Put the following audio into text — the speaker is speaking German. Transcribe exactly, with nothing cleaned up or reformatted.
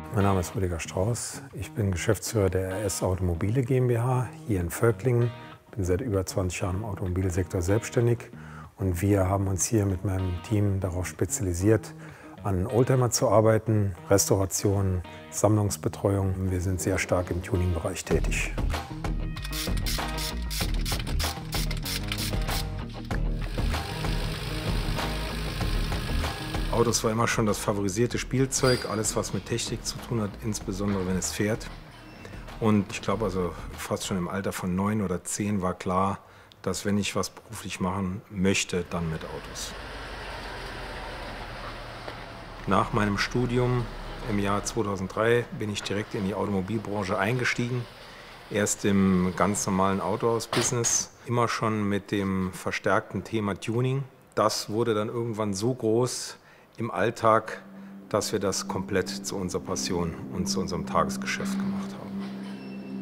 Mein Name ist Rüdiger Strauß. Ich bin Geschäftsführer der R S Automobile GmbH hier in Völklingen. Bin seit über zwanzig Jahren im Automobilsektor selbstständig und wir haben uns hier mit meinem Team darauf spezialisiert, an Oldtimer zu arbeiten, Restauration, Sammlungsbetreuung. Wir sind sehr stark im Tuning-Bereich tätig. Autos war immer schon das favorisierte Spielzeug, alles was mit Technik zu tun hat, insbesondere wenn es fährt. Und ich glaube also fast schon im Alter von neun oder zehn war klar, dass wenn ich was beruflich machen möchte, dann mit Autos. Nach meinem Studium im Jahr zweitausenddrei bin ich direkt in die Automobilbranche eingestiegen. Erst im ganz normalen Autohaus-Business, immer schon mit dem verstärkten Thema Tuning. Das wurde dann irgendwann so groß im Alltag, dass wir das komplett zu unserer Passion und zu unserem Tagesgeschäft gemacht haben.